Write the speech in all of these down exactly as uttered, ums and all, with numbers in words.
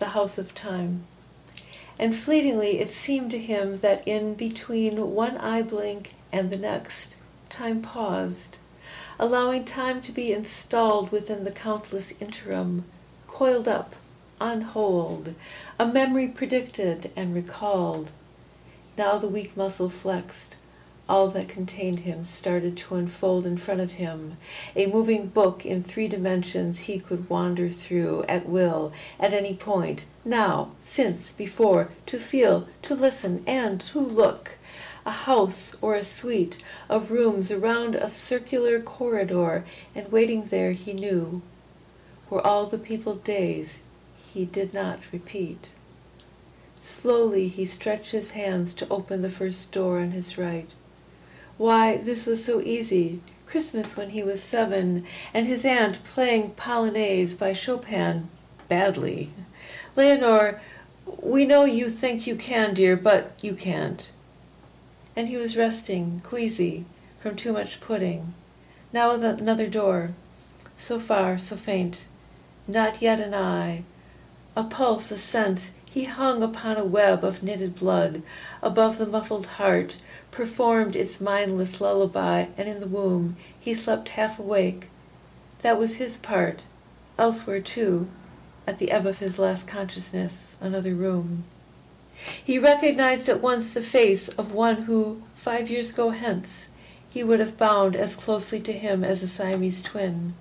house of time. And fleetingly it seemed to him that in between one eye blink and the next, time paused, allowing time to be installed within the countless interim, coiled up, on hold, a memory predicted and recalled. Now the weak muscle flexed. All that contained him started to unfold in front of him, a moving book in three dimensions he could wander through at will, at any point, now, since, before, to feel, to listen, and to look. A house or a suite of rooms around a circular corridor, and waiting there he knew. Were all the people dazed, he did not repeat. Slowly he stretched his hands to open the first door on his right. Why, this was so easy. Christmas when he was seven, and his aunt playing Polonaise by Chopin badly. Leonore, we know you think you can, dear, but you can't. And he was resting, queasy, from too much pudding. Now another door. So far, so faint. Not yet an eye. A pulse, a sense. He hung upon a web of knitted blood, above the muffled heart, performed its mindless lullaby, and in the womb he slept half awake. That was his part. Elsewhere, too, at the ebb of his last consciousness, another room. He recognized at once the face of one who, five years ago hence, he would have bound as closely to him as a Siamese twin.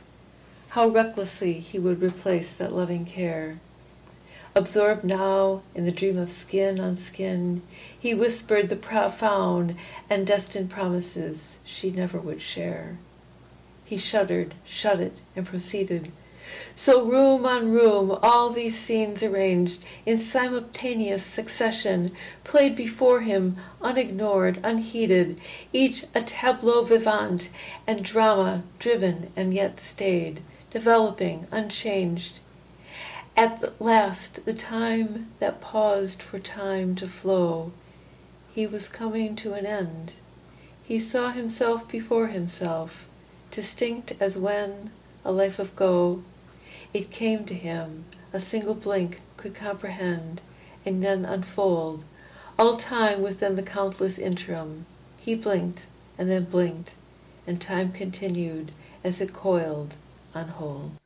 How recklessly he would replace that loving care. Absorbed now in the dream of skin on skin, he whispered the profound and destined promises she never would share. He shuddered, shut it, and proceeded. So room on room, all these scenes arranged in simultaneous succession, played before him, unignored, unheeded, each a tableau vivant and drama driven and yet stayed, developing, unchanged. At the last, the time that paused for time to flow, he was coming to an end. He saw himself before himself, distinct as when, a life of go, it came to him, a single blink could comprehend, and then unfold, all time within the countless interim. He blinked, and then blinked, and time continued as it coiled on hold.